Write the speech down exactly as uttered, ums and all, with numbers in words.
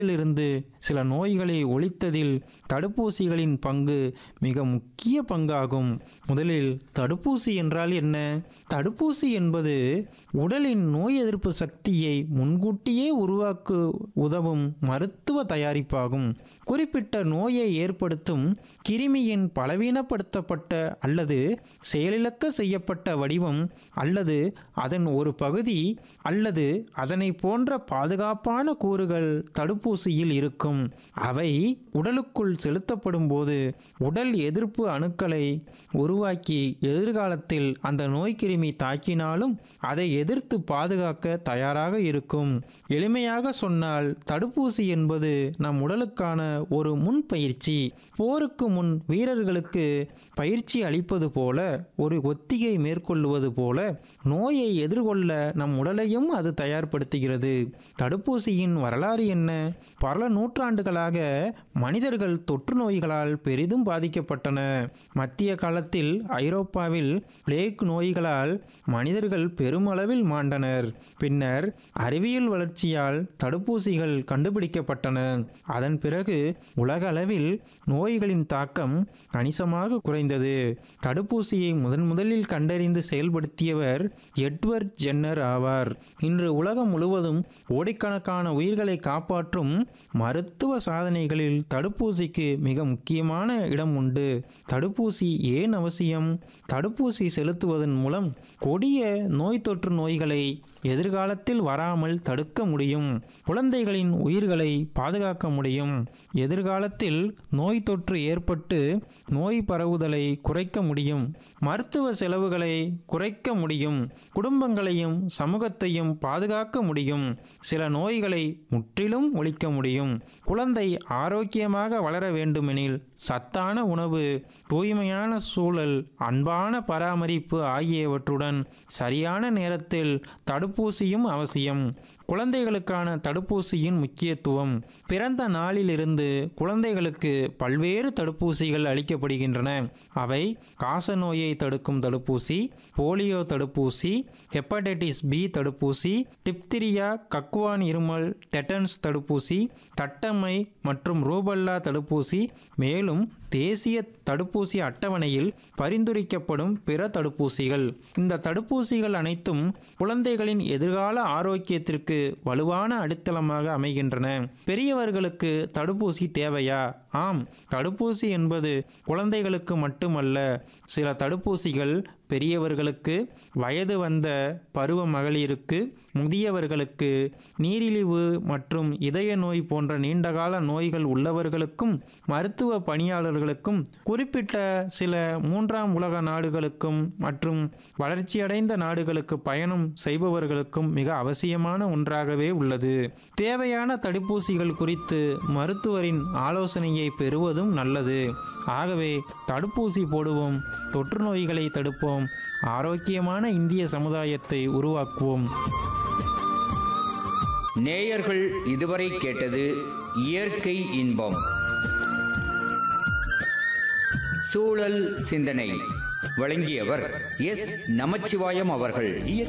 இருந்து சில நோய்களை ஒழித்ததில் தடுப்பூசிகளின் பங்கு மிக முக்கிய பங்காகும். முதலில் தடுப்பூசி என்றால் என்ன? தடுப்பூசி என்பது உடலின் நோய் எதிர்ப்பு சக்தியை முன்கூட்டியே உருவாக்க உதவும் மருத்துவ தயாரிப்பாகும். குறிப்பிட்ட நோயை ஏற்படுத்தும் கிருமியின் பலவீனப்படுத்தப்பட்ட அல்லது செயலிழக்க செய்யப்பட்ட வடிவம் அல்லது அதன் ஒரு பகுதி அல்லது அதனை போன்ற பாதுகாப்பான கூறுகள் தடுப்பூசியில் இருக்கும். அவை உடலுக்குள் செலுத்தப்படும் போது உடல் எதிர்ப்பு அணுக்களை உருவாக்கி எதிர்காலத்தில் அந்த நோய்க்கிருமி தாக்கினாலும் அதை எதிர்த்து பாதுகாக்க தயாராக இருக்கும். எளிமையாக சொன்னால் தடுப்பூசி என்பது நம் உடலுக்கான ஒரு முன் பயிற்சி. போருக்கு முன் வீரர்களுக்கு பயிற்சி அளிப்பது போல, ஒரு ஒத்திகை மேற்கொள்வது போல நோயை எதிர்கொள்ள நம் உடலையும் அது தயார்படுத்துகிறது. தடுப்பூசியின் வரலாறு என்ன? பல நூற்றாண்டுகளாக மனிதர்கள் தொற்று நோய்களால் பெரிதும் பாதிக்கப்பட்டனர். மத்திய காலத்தில் ஐரோப்பாவில் பிளேக் நோய்களால் மனிதர்கள் பெருமளவில் மாண்டனர். பின்னர் அறிவியல் வளர்ச்சியால் தடுப்பூசிகள் கண்டுபிடிக்கப்பட்டன. அதன் பிறகு உலக அளவில் நோய்களின் தாக்கம் கணிசமாக குறைந்தது. தடுப்பூசியை முதன் முதலில் கண்டறிந்து செயல்படுத்தியவர் எட்வர்ட் ஜென்னர் ஆவார். இன்று உலகம் முழுவதும் கோடிக்கணக்கான உயிர்களை காப்பாற்றும் மருத்துவ சாதனைகளில் தடுப்பூசிக்கு மிக முக்கியமான இடம் உண்டு. தடுப்பூசி ஏன் அவசியம்? தடுப்பூசி செலுத்துவதன் மூலம் கொடிய நோய் தொற்று நோய்களை எதிர்காலத்தில் வராமல் தடுக்க முடியும். குழந்தைகளின் உயிர்களை பாதுகாக்க முடியும். எதிர்காலத்தில் நோய் தொற்று ஏற்பட்டு நோய் பரவுதலை குறைக்க முடியும். மருத்துவ செலவுகளை குறைக்க முடியும். குடும்பங்களையும் சமூகத்தையும் பாதுகாக்க முடியும். சில நோய்களை முற்றிலும் ஒழிக்க முடியும். குழந்தை ஆரோக்கியமாக வளர வேண்டுமெனில் சத்தான உணவு, தூய்மையான சூழல், அன்பான பராமரிப்பு ஆகியவற்றுடன் சரியான நேரத்தில் தடுப்பூசியும் அவசியம். குழந்தைகளுக்கான தடுப்பூசியின் முக்கியத்துவம். பிறந்த நாளிலிருந்து குழந்தைகளுக்கு பல்வேறு தடுப்பூசிகள் அளிக்கப்படுகின்றன. அவை காசநோயை தடுக்கும் தடுப்பூசி, போலியோ தடுப்பூசி, ஹெப்படைட்டிஸ் பி தடுப்பூசி, டிப்திரியா, கக்குவான் இருமல், டெட்டன்ஸ் தடுப்பூசி, தட்டம்மை மற்றும் ரூபல்லா தடுப்பூசி, மேலும் தேசிய தடுப்பூசி அட்டவணையில் பரிந்துரைக்கப்படும் பிற தடுப்பூசிகள். இந்த தடுப்பூசிகள் அனைத்தும் குழந்தைகளின் எதிர்கால ஆரோக்கியத்திற்கு வலுவான அடித்தளமாக அமைகின்றன. பெரியவர்களுக்கு தடுப்பூசி தேவையா? ஆம், தடுப்பூசி என்பது குழந்தைகளுக்கு மட்டுமல்ல. சில தடுப்பூசிகள் பெரியவர்களுக்கு, வயது வந்த பருவ மகளிருக்கு, முதியவர்களுக்கு, நீரிழிவு மற்றும் இதய நோய் போன்ற நீண்டகால நோய்கள் உள்ளவர்களுக்கும், மருத்துவ பணியாளர்களுக்கும், குறிப்பிட்ட சில மூன்றாம் உலக நாடுகளுக்கும் மற்றும் வளர்ச்சியடைந்த நாடுகளுக்கு பயணம் செய்பவர்களுக்கும் மிக அவசியமான ஒன்றாகவே உள்ளது. தேவையான தடுப்பூசிகள் குறித்து மருத்துவரின் ஆலோசனையை பெறுவதும் நல்லது. ஆகவே தடுப்பூசி போடுவோம், தொற்று நோய்களை தடுப்போம், ஆரோக்கியமான இந்திய சமுதாயத்தை உருவாக்குவோம். நேயர்கள் இதுவரை கேட்டது இயற்கை இன்பம், சூழல் சிந்தனை. வழங்கியவர் எஸ் நமச்சிவாயம் அவர்கள்.